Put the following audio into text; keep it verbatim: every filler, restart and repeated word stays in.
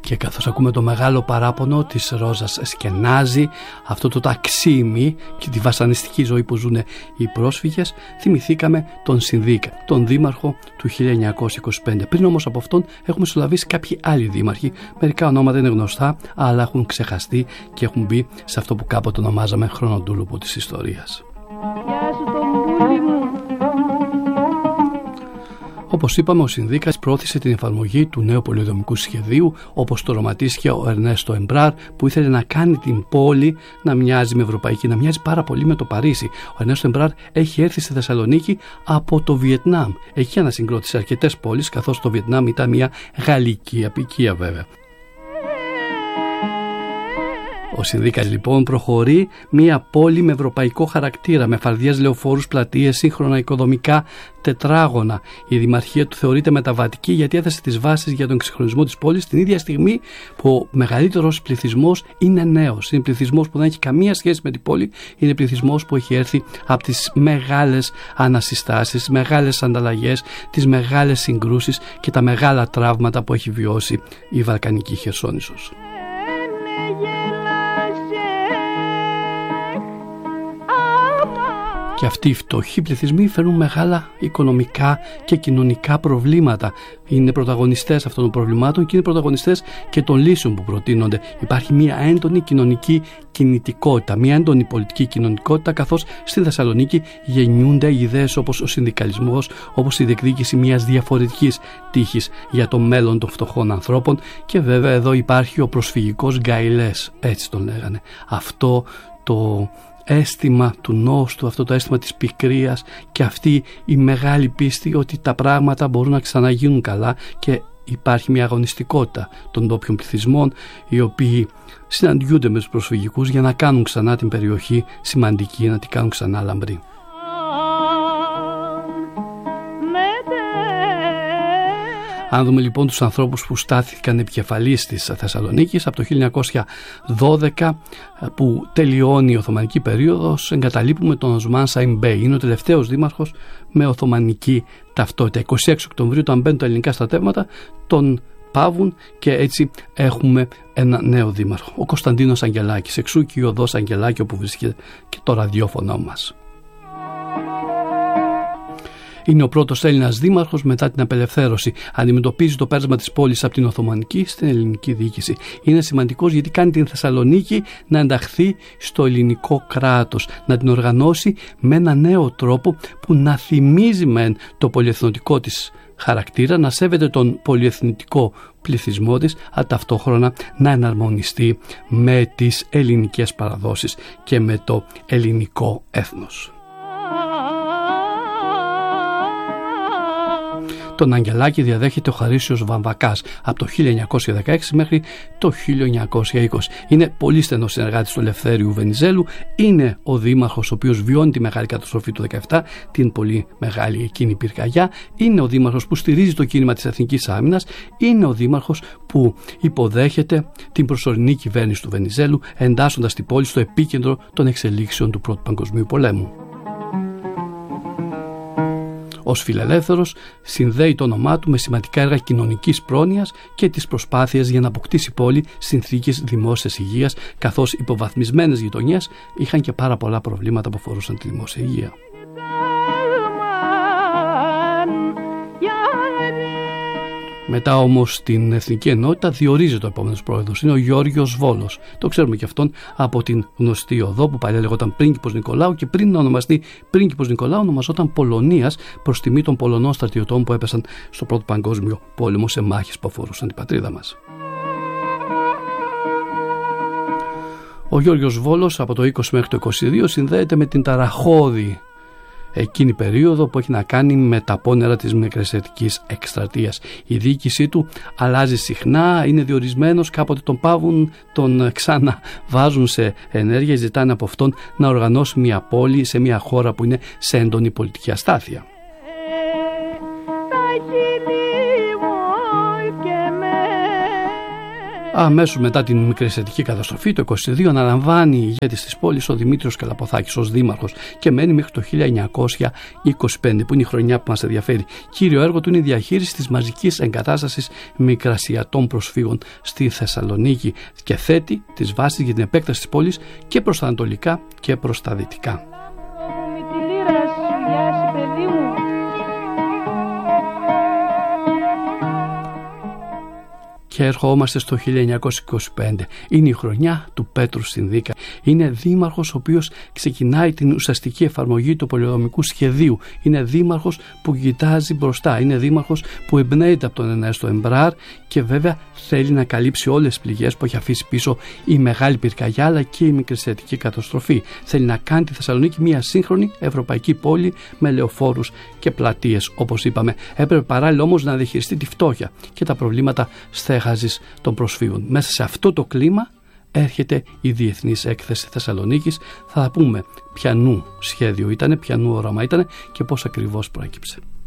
Και καθώς ακούμε το μεγάλο παράπονο της Ρόζας Σκενάζη, αυτό το ταξίμι και τη βασανιστική ζωή που ζουν οι πρόσφυγες, θυμηθήκαμε τον Συνδίκα, τον δήμαρχο του χίλια εννιακόσια είκοσι πέντε. Πριν όμως από αυτόν έχουμε συλλαβήσει κάποιοι άλλοι δήμαρχοι. Μερικά ονόματα είναι γνωστά, αλλά έχουν ξεχαστεί και έχουν μπει σε αυτό που κάποτε ονομάζαμε χρονοτούλουπο της ιστορίας. Γεια σου τον πουλί μου. Όπως είπαμε, ο Συνδίκας πρόθεσε την εφαρμογή του νέου πολεοδομικού σχεδίου, όπως το οραματίστηκε ο Ερνέστο Εμπράρ, που ήθελε να κάνει την πόλη να μοιάζει με ευρωπαϊκή, να μοιάζει πάρα πολύ με το Παρίσι. Ο Ερνέστο Εμπράρ έχει έρθει στη Θεσσαλονίκη από το Βιετνάμ. Εκεί ανασυγκρότησε αρκετές πόλεις, καθώς το Βιετνάμ ήταν μια γαλλική αποικία βέβαια. Ο Συνδίκας λοιπόν προχωρεί μια πόλη με ευρωπαϊκό χαρακτήρα, με φαρδιές λεωφόρους, πλατείες, σύγχρονα οικοδομικά τετράγωνα. Η δημαρχία του θεωρείται μεταβατική γιατί έθεσε τις βάσεις για τον εξυγχρονισμό της πόλης την ίδια στιγμή που ο μεγαλύτερος πληθυσμός είναι νέος. Είναι πληθυσμός που δεν έχει καμία σχέση με την πόλη, είναι πληθυσμός που έχει έρθει από τις μεγάλες ανασυστάσεις, τις μεγάλες ανταλλαγές, τις μεγάλες συγκρούσεις και τα μεγάλα τραύματα που έχει βιώσει η Βαλκανική Χερσόνησος. Και αυτοί οι φτωχοί πληθυσμοί φέρνουν μεγάλα οικονομικά και κοινωνικά προβλήματα. Είναι πρωταγωνιστές αυτών των προβλημάτων και είναι πρωταγωνιστές και των λύσεων που προτείνονται. Υπάρχει μια έντονη κοινωνική κινητικότητα, μια έντονη πολιτική κοινωνικότητα, καθώς στη Θεσσαλονίκη γεννιούνται ιδέες όπως ο συνδικαλισμός, όπως η διεκδίκηση μιας διαφορετικής τύχης για το μέλλον των φτωχών ανθρώπων. Και βέβαια εδώ υπάρχει ο προσφυγικός γκαϊλές, έτσι τον λέγανε. Αυτό το αίσθημα του νόστου, αυτό το αίσθημα της πικρίας και αυτή η μεγάλη πίστη ότι τα πράγματα μπορούν να ξαναγίνουν καλά και υπάρχει μια αγωνιστικότητα των ντόπιων πληθυσμών οι οποίοι συναντιούνται με τους προσφυγικούς για να κάνουν ξανά την περιοχή σημαντική, να την κάνουν ξανά λαμπρή. Αν δούμε λοιπόν τους ανθρώπους που στάθηκαν επικεφαλής της Θεσσαλονίκης από το χίλια εννιακόσια δώδεκα που τελειώνει η Οθωμανική περίοδος, εγκαταλείπουμε τον Οσμάν Σαϊν Μπέι. Είναι ο τελευταίος δήμαρχος με Οθωμανική ταυτότητα. είκοσι έξι Οκτωβρίου, όταν μπαίνουν τα ελληνικά στρατεύματα, τον πάβουν και έτσι έχουμε ένα νέο δήμαρχο. Ο Κωνσταντίνος Αγγελάκης, εξού και η οδός Αγγελάκη όπου βρίσκεται και το ραδιόφωνο μας. Είναι ο πρώτος Έλληνας δήμαρχος μετά την απελευθέρωση. Αντιμετωπίζει το πέρασμα της πόλης από την Οθωμανική στην ελληνική διοίκηση. Είναι σημαντικός γιατί κάνει την Θεσσαλονίκη να ενταχθεί στο ελληνικό κράτος, να την οργανώσει με ένα νέο τρόπο που να θυμίζει μεν το πολυεθνοτικό της χαρακτήρα, να σέβεται τον πολυεθνικό πληθυσμό της, αλλά ταυτόχρονα να εναρμονιστεί με τις ελληνικές παραδόσεις και με το ελληνικό έθνος. Τον Αγγελάκη διαδέχεται ο Χαρίσιος Βαμβακάς από το χίλια εννιακόσια δεκαέξι μέχρι το χίλια εννιακόσια είκοσι. Είναι πολύ στενός συνεργάτης του Ελευθέριου Βενιζέλου. Είναι ο δήμαρχος ο οποίος βιώνει τη μεγάλη καταστροφή του δεκαεπτά, την πολύ μεγάλη εκείνη πυρκαγιά. Είναι ο δήμαρχος που στηρίζει το κίνημα της Εθνικής Άμυνας. Είναι ο δήμαρχος που υποδέχεται την προσωρινή κυβέρνηση του Βενιζέλου, εντάσσοντας την πόλη στο επίκεντρο των εξελίξεων του Πρώτου Παγκοσμίου Πολέμου. Ως φιλελεύθερος συνδέει το όνομά του με σημαντικά έργα κοινωνικής πρόνοιας και τις προσπάθειες για να αποκτήσει πόλη συνθήκες δημόσιας υγείας, καθώς υποβαθμισμένες γειτονιές είχαν και πάρα πολλά προβλήματα που αφορούσαν τη δημόσια υγεία. Μετά όμως την Εθνική Ενότητα διορίζεται ο επόμενος πρόεδρος. Είναι ο Γιώργος Βόλος. Το ξέρουμε και αυτόν από την γνωστή οδό που παλιά λεγόταν Πρίγκιπος Νικολάου και πριν να ονομαστεί Πρίγκιπος Νικολάου ονομαζόταν Πολωνίας προς τιμή των Πολωνών στρατιωτών που έπεσαν στο Πρώτο Παγκόσμιο Πόλεμο σε μάχες που αφορούσαν την πατρίδα μας. Ο Γιώργος Βόλος από το είκοσι μέχρι το είκοσι δύο συνδέεται με την ταραχώδη εκείνη περίοδο που έχει να κάνει με τα πόνερα της Μικρασιατικής εκστρατείας. Η διοίκησή του αλλάζει συχνά, είναι διορισμένος, κάποτε τον πάβουν, τον ξαναβάζουν σε ενέργεια, ζητάνε από αυτόν να οργανώσει μια πόλη σε μια χώρα που είναι σε έντονη πολιτική αστάθεια. Αμέσως μετά την μικρασιατική καταστροφή, το είκοσι δύο, αναλαμβάνει ηγέτης της πόλης ο Δημήτριος Καλαποθάκης ως δήμαρχος και μένει μέχρι το χίλια εννιακόσια είκοσι πέντε, που είναι η χρονιά που μας ενδιαφέρει. Κύριο έργο του είναι η διαχείριση της μαζικής εγκατάστασης μικρασιατών προσφύγων στη Θεσσαλονίκη και θέτει τις βάσεις για την επέκταση της πόλης και προς τα ανατολικά και προς τα δυτικά. Και ερχόμαστε στο χίλια εννιακόσια είκοσι πέντε. Είναι η χρονιά του Πέτρου Συνδίκα. Είναι δήμαρχος ο οποίος ξεκινάει την ουσιαστική εφαρμογή του πολεοδομικού σχεδίου. Είναι δήμαρχος που κοιτάζει μπροστά. Είναι δήμαρχος που εμπνέεται από τον Ερνέστο Εμπράρ και βέβαια θέλει να καλύψει όλες τις πληγές που έχει αφήσει πίσω η μεγάλη πυρκαγιά αλλά και η μικρασιατική καταστροφή. Θέλει να κάνει τη Θεσσαλονίκη μια σύγχρονη ευρωπαϊκή πόλη με λεωφόρους και πλατείες, όπως είπαμε. Έπρεπε παράλληλα όμως να διαχειριστεί τη φτώχεια και τα προβλήματα στέγασης των προσφύγων. Μέσα σε αυτό το κλίμα έρχεται η Διεθνής Έκθεση Θεσσαλονίκης. Θα πούμε ποιανού σχέδιο ήταν, ποιανού όραμα ήταν και πώς ακριβώς προέκυψε.